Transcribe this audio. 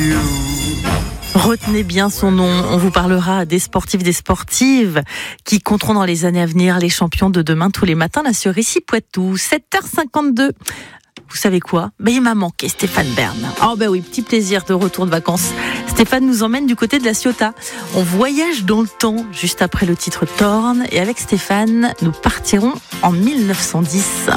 you. Retenez bien son nom, on vous parlera des sportifs, des sportives qui compteront dans les années à venir les champions de demain tous les matins là sur Ici Poitou, 7h52. Vous savez quoi ? Il m'a manqué Stéphane Bern. Oh oui, petit plaisir de retour de vacances. Stéphane nous emmène du côté de la Ciotat. On voyage dans le temps juste après le titre Torn et avec Stéphane, nous partirons en 1910.